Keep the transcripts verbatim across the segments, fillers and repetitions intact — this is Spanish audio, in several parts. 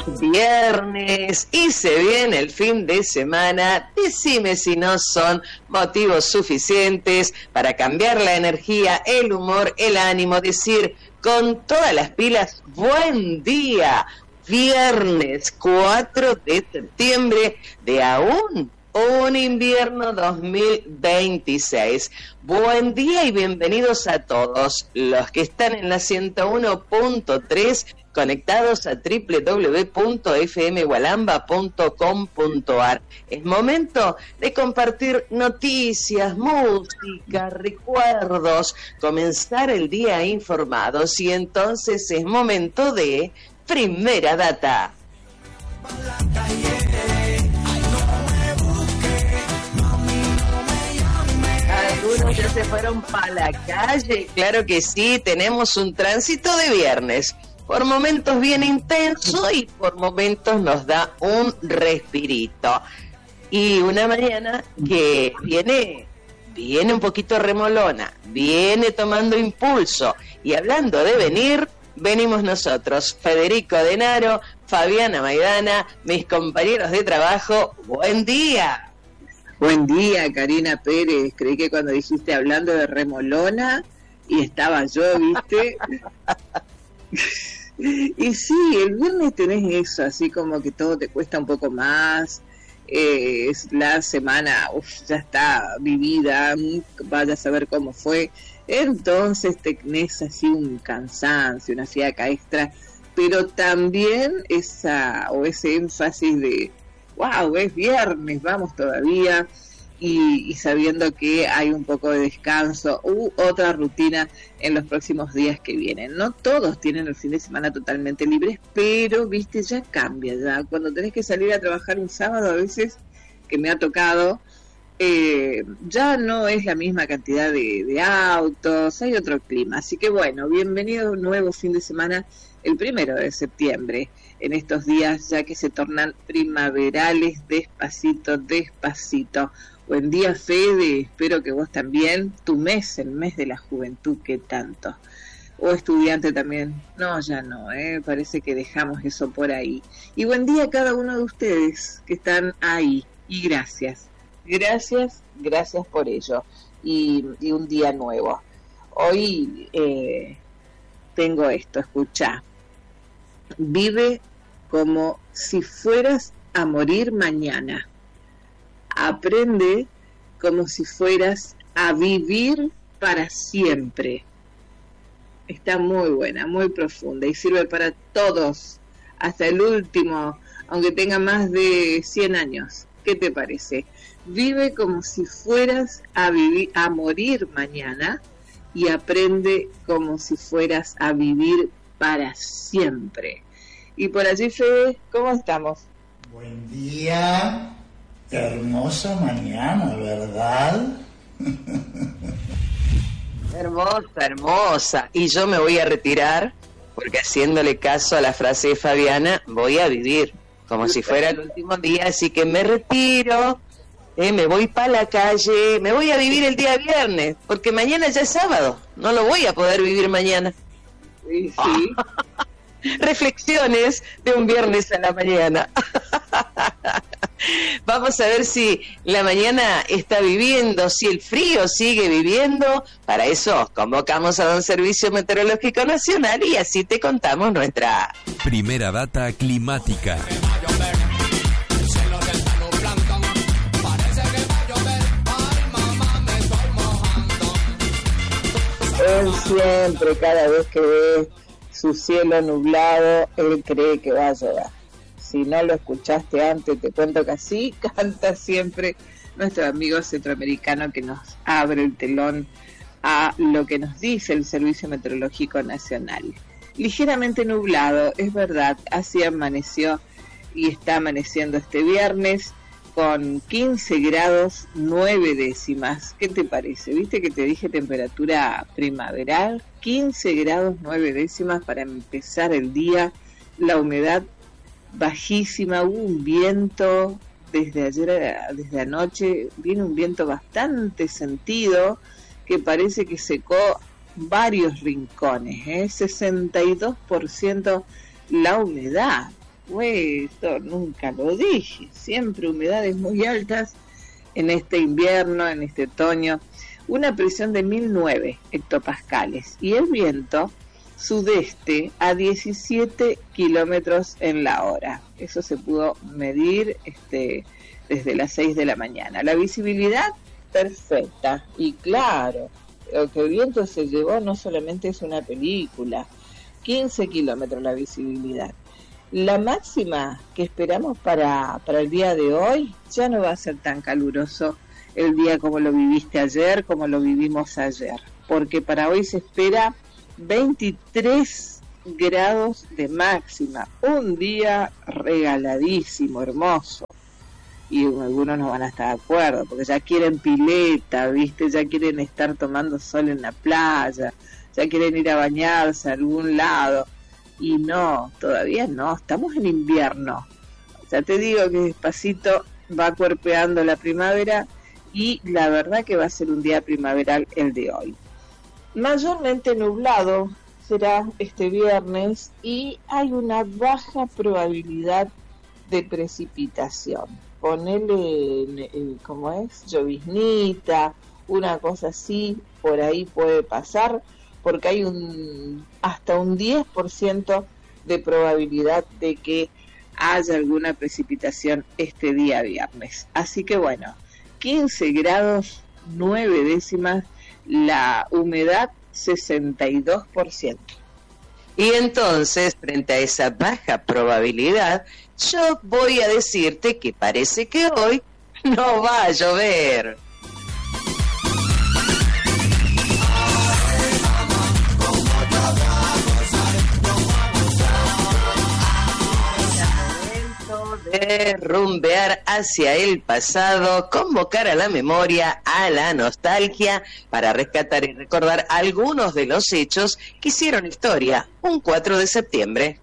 Viernes y se viene el fin de semana. Decime si no son motivos suficientes para cambiar la energía, el humor, el ánimo, decir con todas las pilas, buen día. Viernes cuatro de septiembre de aún un invierno dos mil veintiséis. Buen día y bienvenidos a todos los que están en la ciento uno punto tres conectados a doble u doble u doble u punto f m gualamba punto com punto a r. Es momento de compartir noticias, música, recuerdos, comenzar el día informados y entonces es momento de Primera Data. Algunos ya se fueron para la calle, claro que sí, tenemos un tránsito de viernes, por momentos bien intenso y por momentos nos da un respirito. Y una mañana que viene, viene un poquito remolona, viene tomando impulso y hablando de venir, venimos nosotros, Federico Denaro, Fabiana Maidana, mis compañeros de trabajo, buen día. Buen día, Karina Pérez. Creí que cuando dijiste hablando de remolona y estaba yo, ¿viste? Y sí, el viernes tenés eso, así como que todo te cuesta un poco más. Eh, es la semana, uf, ya está vivida, vaya a saber cómo fue. Entonces tenés así un cansancio, una fiaca extra, pero también esa o ese énfasis de wow, es viernes, vamos todavía, y, y sabiendo que hay un poco de descanso u otra rutina en los próximos días que vienen. No todos tienen el fin de semana totalmente libres, pero viste, ya cambia, ya cuando tenés que salir a trabajar un sábado, a veces que me ha tocado, eh, ya no es la misma cantidad de, de autos, hay otro clima, así que bueno, bienvenido a un nuevo fin de semana, el primero de septiembre, en estos días ya que se tornan primaverales, despacito, despacito. Buen día, Fede, espero que vos también, tu mes, el mes de la juventud, que tanto. O estudiante también, no, ya no, ¿eh? Parece que dejamos eso por ahí. Y buen día a cada uno de ustedes que están ahí, y gracias, gracias, gracias por ello, y, y un día nuevo. Hoy eh, tengo esto, escuchá. Vive como si fueras a morir mañana. Aprende como si fueras a vivir para siempre. Está muy buena, muy profunda y sirve para todos, hasta el último, aunque tenga más de cien años. ¿Qué te parece? Vive como si fueras a vivir, a morir mañana y aprende como si fueras a vivir para siempre. Y por allí, Fede, ¿cómo estamos? Buen día, hermosa mañana, ¿verdad? Hermosa, hermosa. Y yo me voy a retirar, porque haciéndole caso a la frase de Fabiana, voy a vivir como si fuera el último día, así que me retiro, eh, me voy para la calle, me voy a vivir el día viernes, porque mañana ya es sábado, no lo voy a poder vivir mañana. Sí, sí. Reflexiones de un viernes a la mañana. Vamos a ver si la mañana está viviendo, si el frío sigue viviendo. Para eso convocamos a Don Servicio Meteorológico Nacional y así te contamos nuestra Primera Data climática. Él siempre, cada vez que ve su cielo nublado, él cree que va a llover. Si no lo escuchaste antes, te cuento que así canta siempre nuestro amigo centroamericano que nos abre el telón a lo que nos dice el Servicio Meteorológico Nacional. Ligeramente nublado, es verdad, así amaneció y está amaneciendo este viernes con quince grados nueve décimas. ¿Qué te parece? ¿Viste que te dije temperatura primaveral? quince grados nueve décimas para empezar el día, la humedad bajísima, hubo un viento desde ayer, desde anoche, viene un viento bastante sentido que parece que secó varios rincones, ¿eh? sesenta y dos por ciento la humedad, supuesto, nunca lo dije, siempre humedades muy altas en este invierno, en este otoño, una presión de mil nueve hectopascales y el viento sudeste a diecisiete kilómetros en la hora. Eso se pudo medir este, desde las seis de la mañana. La visibilidad perfecta y claro, lo que el viento se llevó no solamente es una película, quince kilómetros la visibilidad. La máxima que esperamos para, para el día de hoy ya no va a ser tan caluroso el día como lo viviste ayer, como lo vivimos ayer, porque para hoy se espera veintitrés grados de máxima, un día regaladísimo, hermoso. Y algunos no van a estar de acuerdo, porque ya quieren pileta, ¿viste? Ya quieren estar tomando sol en la playa, ya quieren ir a bañarse a algún lado. Y no, todavía no, estamos en invierno. Ya te digo que despacito va cuerpeando la primavera y la verdad que va a ser un día primaveral el de hoy. Mayormente nublado será este viernes y hay una baja probabilidad de precipitación. Ponele, ¿cómo es? Lloviznita, una cosa así, por ahí puede pasar, porque hay un hasta un diez por ciento de probabilidad de que haya alguna precipitación este día viernes. Así que bueno, quince grados, nueve décimas, la humedad sesenta y dos por ciento. Y entonces, frente a esa baja probabilidad, yo voy a decirte que parece que hoy no va a llover. De rumbear hacia el pasado, convocar a la memoria, a la nostalgia, para rescatar y recordar algunos de los hechos que hicieron historia un cuatro de septiembre.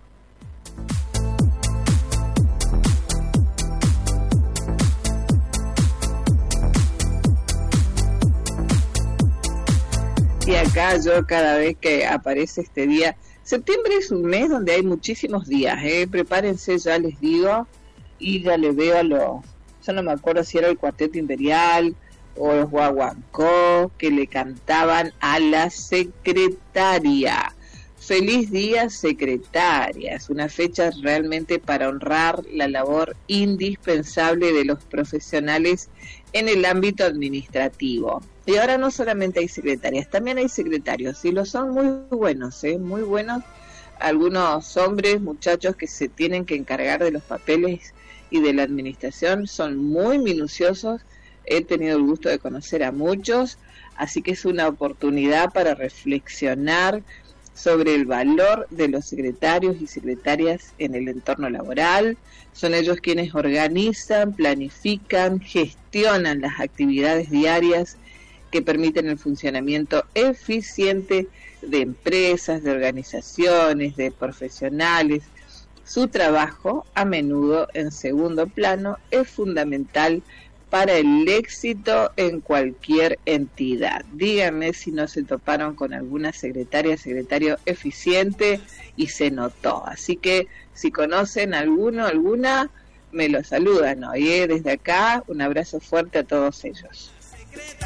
Y acá yo cada vez que aparece este día, septiembre es un mes donde hay muchísimos días, ¿eh? Prepárense, ya les digo. Y ya le veo a los, yo no me acuerdo si era el Cuarteto Imperial o los Guaguancó, que le cantaban a la secretaria. Feliz día, secretaria. Es una fecha realmente para honrar la labor indispensable de los profesionales en el ámbito administrativo. Y ahora no solamente hay secretarias, también hay secretarios, y los son muy buenos, ¿eh? Muy buenos. Algunos hombres, muchachos que se tienen que encargar de los papeles y de la administración son muy minuciosos. He tenido el gusto de conocer a muchos, así que es una oportunidad para reflexionar sobre el valor de los secretarios y secretarias en el entorno laboral. Son ellos quienes organizan, planifican, gestionan las actividades diarias que permiten el funcionamiento eficiente de empresas, de organizaciones, de profesionales. Su trabajo, a menudo en segundo plano, es fundamental para el éxito en cualquier entidad. Díganme si no se toparon con alguna secretaria, secretario eficiente y se notó. Así que si conocen alguno, alguna, me lo saludan hoy, ¿eh? Desde acá, un abrazo fuerte a todos ellos.